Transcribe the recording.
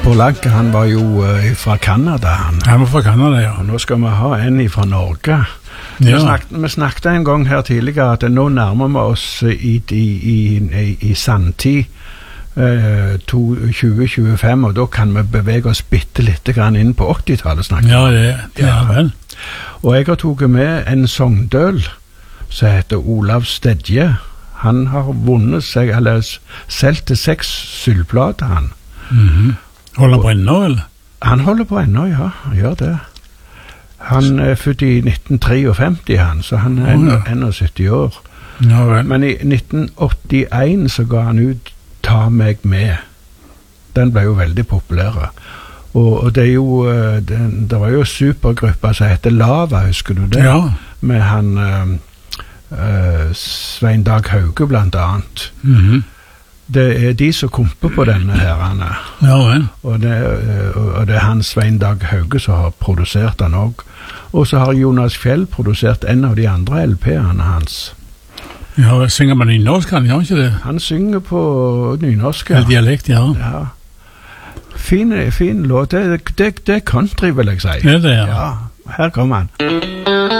Polanka, han var jo fra Canada, han. Han var fra Canada, ja. Og nå skal vi ha en fra Norge. Ja. Vi snakket en gang her tidligere at nå nærmer vi oss i sandtid 2025, og da kan vi bevege oss bitte litt grann inn på 80-tallet, snakker vi. Ja, det er vel. Og jeg har tatt med en songdøl som heter Olav Stedje. Han har vunnet seg, eller selv til 6 sølvplater, han. Holder han på ennå, eller? Han holder på ennå, ja. Han gjør det. Han er født i 1953, han, så han er 71 år. Ja, vel. Men i 1981 så ga han ut Ta meg med. Den ble jo veldig populær. Og det er jo, det var jo supergrupper som heter Lava, husker du det? Ja. Med han Svein Dag Hauge blant annet. Det er de som komper på denne herrene. Ja, vel. Og det er han Svein Dag Hauge som har produsert den også. Og så har Jonas Fjell produsert en av de andre LP-ene hans. Ja, synger man nynorsk, han gjør ikke det? Han synger på nynorsk, ja. Dialekt, ja. Ja. Fin låt. Det er country, vil jeg si. Det er det, ja. Ja, her kommer han.